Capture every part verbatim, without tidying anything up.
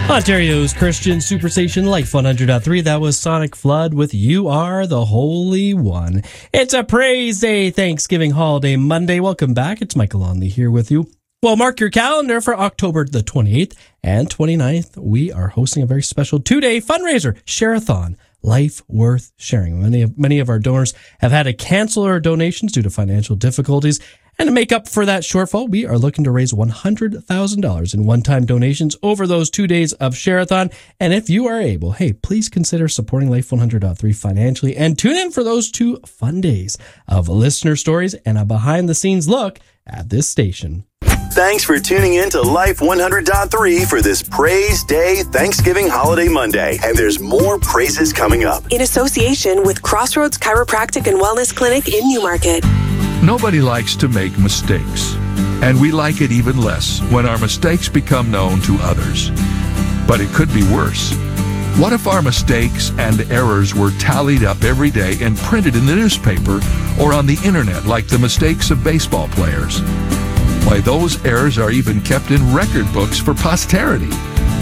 Ontario's Christian Superstation Life one hundred point three. That was Sonic Flood with You Are the Holy One. It's a Praise Day Thanksgiving holiday Monday. Welcome back. It's Michael Onley here with you. Well, mark your calendar for October the twenty-eighth and twenty-ninth. We are hosting a very special two-day fundraiser, Share-a-thon, Life Worth Sharing. Many of, many of our donors have had to cancel our donations due to financial difficulties. And to make up for that shortfall, we are looking to raise one hundred thousand dollars in one-time donations over those two days of Share-a-thon. And if you are able, hey, please consider supporting Life one hundred point three financially and tune in for those two fun days of listener stories and a behind-the-scenes look at this station. Thanks for tuning in to Life one hundred point three for this Praise Day Thanksgiving Holiday Monday. And there's more praises coming up. In association with Crossroads Chiropractic and Wellness Clinic in Newmarket. Nobody likes to make mistakes, and we like it even less when our mistakes become known to others. But it could be worse. What if our mistakes and errors were tallied up every day and printed in the newspaper or on the internet like the mistakes of baseball players? Why, those errors are even kept in record books for posterity.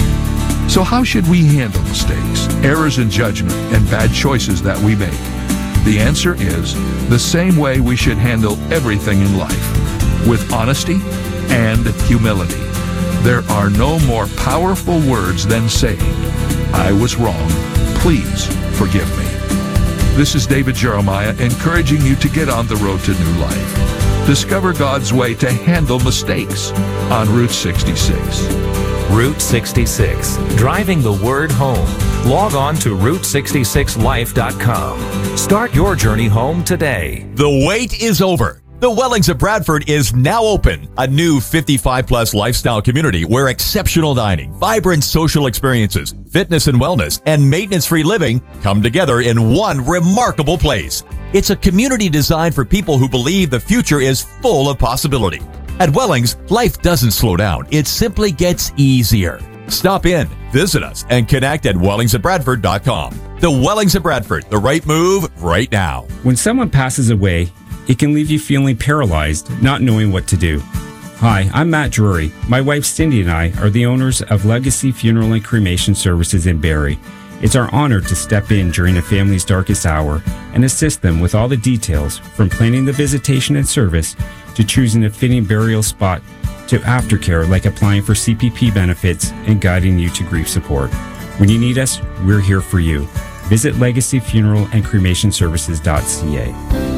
So how should we handle mistakes, errors in judgment, and bad choices that we make? The answer is the same way we should handle everything in life, with honesty and humility. There are no more powerful words than saying, I was wrong, please forgive me. This is David Jeremiah encouraging you to get on the road to new life. Discover God's way to handle mistakes on Route sixty-six. Route sixty-six, driving the word home. Log on to route sixty-six life dot com. Start your journey home today. The wait is over. The Wellings of Bradford is now open, a new fifty-five plus lifestyle community where exceptional dining, vibrant social experiences, fitness and wellness, and maintenance-free living come together in one remarkable place. It's a community designed for people who believe the future is full of possibility. At Wellings, life doesn't slow down. It simply gets easier. Stop in, visit us, and connect at wellings of bradford dot com. The Wellings of Bradford, the right move right now. When someone passes away, it can leave you feeling paralyzed, not knowing what to do. Hi, I'm Matt Drury. My wife Cindy and I are the owners of Legacy Funeral and Cremation Services in Barrie. It's our honor to step in during a family's darkest hour and assist them with all the details, from planning the visitation and service to choosing a fitting burial spot to aftercare like applying for C P P benefits and guiding you to grief support. When you need us, we're here for you. Visit legacy funeral and cremation services dot c a.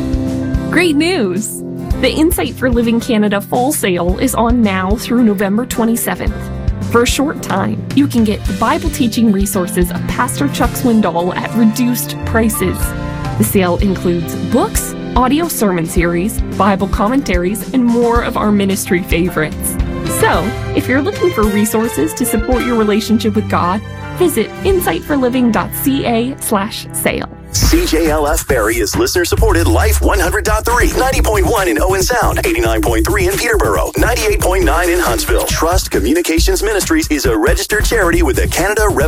Great news! The Insight for Living Canada Fall Sale is on now through November twenty-seventh. For a short time, you can get the Bible teaching resources of Pastor Chuck Swindoll at reduced prices. The sale includes books, audio sermon series, Bible commentaries, and more of our ministry favorites. So, if you're looking for resources to support your relationship with God, visit insight for living dot c a slash sale. C J L F Barrie is listener-supported Life one hundred point three, ninety point one in Owen Sound, eighty-nine point three in Peterborough, ninety-eight point nine in Huntsville. Trust Communications Ministries is a registered charity with the Canada Revenue